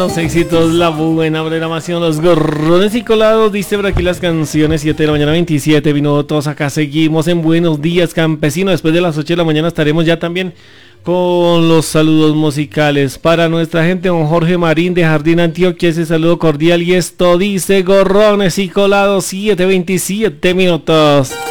Los éxitos, la buena programación, los gorrones y colados, dice por aquí las canciones, 7 de la mañana, 27 minutos, acá seguimos en Buenos Días Campesino, después de las 8 de la mañana estaremos ya también con los saludos musicales para nuestra gente, don Jorge Marín de Jardín Antioquia, ese saludo cordial y esto dice gorrones y colados, 7:27 minutos.